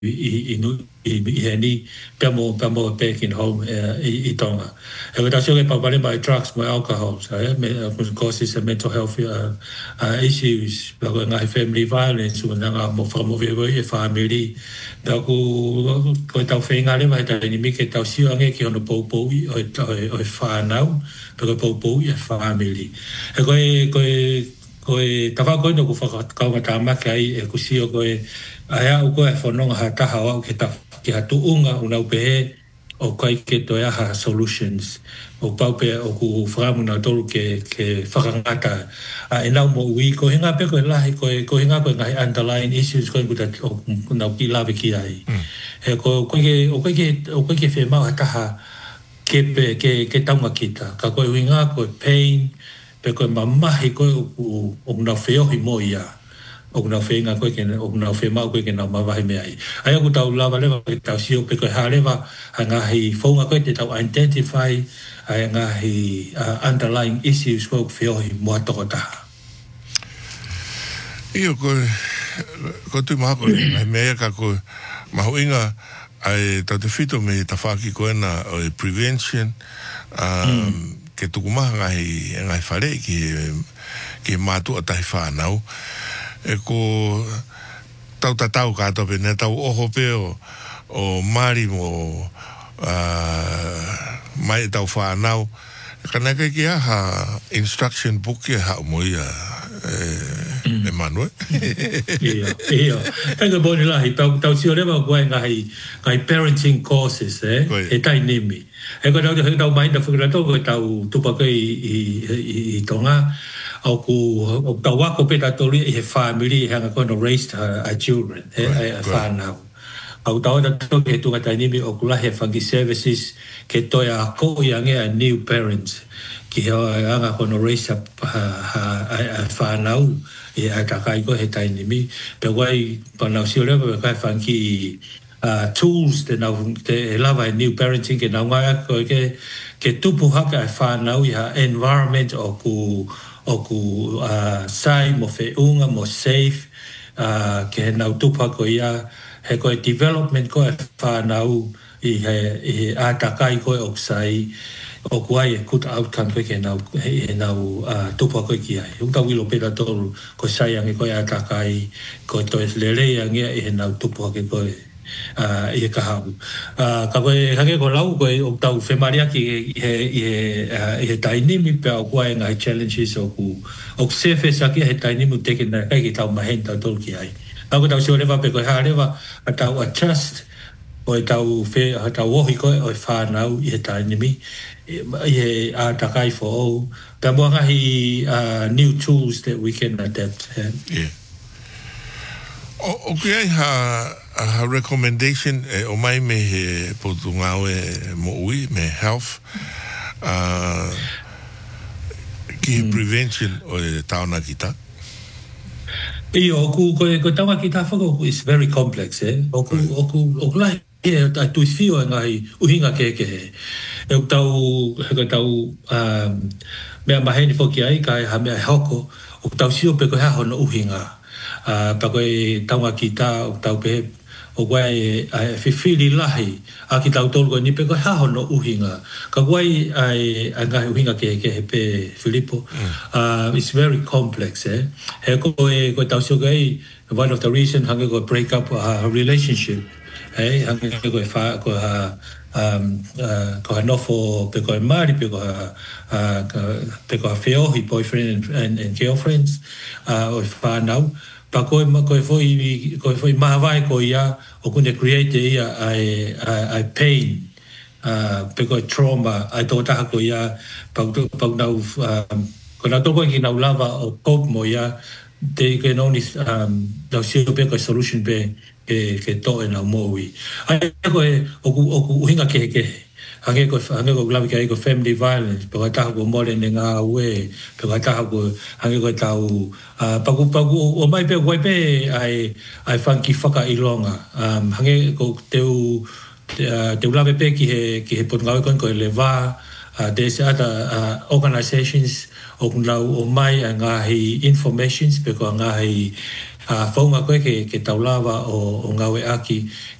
ni pemo baking home I tonga. E wata sio ke papale by drugs my alcohol causes mental health issues like ngai family violence nga mo famo ve family da ko tau fenga le vai ta ni mi ke tau sio nge ki ono popo o fa now pero popo e family ko tava ko no ku fa ka ta ma kai e ku sio ko aya u ko e fononga ha ta ha o ke ta ki hatu unga una upe o kai ke to ya ha solutions o paupe o ku framu na tolu ke whakangata e nau mo ui ko hinga pe ko lahi ko hinga ko ngai underlying issues ko kuta o na ki lave ki ai e ko ke fe mau hataha ke taunga kita ka ko hinga ko pain pe ko mamahi ko o na feo hi mo ia o na fenga ko ke o na fe mau ko ke na mawahi me ai ai ko tau lava leva ke tau sio pe ko haleva hanga hi fonga ko te tau identify ai nga hi underlying issues ko feo hi mo to ta io ko tu ma ko me ka ko ma hoinga ai ta te fito me ta faki ko na prevention ke tu kuma ngai fare ki matu atai fa nau e ko tau ka to pene tau oho pe o mari mo mai tau fa nau kana ke ha instruction book ke ha mo ia Emmanuel ia tengo boni la tau sio le ba ko ngai parenting courses e tai nimi e ko tau mai da fu to ko tau tu pa I tonga o tau wako pe tatori e family hanga kono raised her children fa now au tau da to ke tu kata ni o kula he fangi services ke to ya ko yang e new parents ki hanga kono raise up fa now e aka kai ko he tai ni mi pe wai pa na sio le pe fangi tools de now te lava new parenting ke na nga ko ke tupu haka fa now ya environment o ku sai mo fe unga mo safe ke nau tupa ko ia he ko development ko fa nau I atakai ko o sai o ku ai good outcome ke nau tupa ko ki ai unta wilo pera tolu ko sai ang ko atakai ko to lele ang e nau tupa ke ko e ka ha ka ko hake ko lau ko o tau fe maria ki e taini mi pe o ko ngai challenges o ku o se fe sa ki e taini mu te ke na kai ki tau mahenta tol ki ai ako tau se leva pe ko ha leva tau adjust o tau fe tau o ko o fa nau e taini mi e takai fo pe mo new tools that we can adapt yeah okay a recommendation o mai me po tungau mo ui me health ki prevention o tauna kita o ko tauna kita fo is very complex o lai tu fio ngai uhinga ke e tau me maheni fo ki ai kai ha me hoko o tau sio pe ko ha no uhinga pa ko tauna kita o tau pe o wai fili lahi a ki tau tolu ni pe ko ha no uhinga ka wai ai nga uhinga ke pe Filippo it's very complex he ko tau so gai one of the reason hanga go break up a relationship hanga go fa ko ko no fo pe ko mari pe ko feo hi boyfriend and girlfriends o fa now pa ko foi mahawai ko ia o kune create ia ai pain pe ko trauma ai to ta ko ia pa na ko na to ko ki na lava o cope mo ia they can only the solution be ke to na mo wi ai ko o hinga ke hange ko glavi ke ko family violence pe ta ko mole nga we pe ta ko hange ko tau pagu o mai pe wai pe ai funky faka ilonga hange ko te glavi pe ki he pot nga ko leva there's other organizations o mai nga hi informations pe ko nga hi a faunga koe ke taulawa o ngawe aki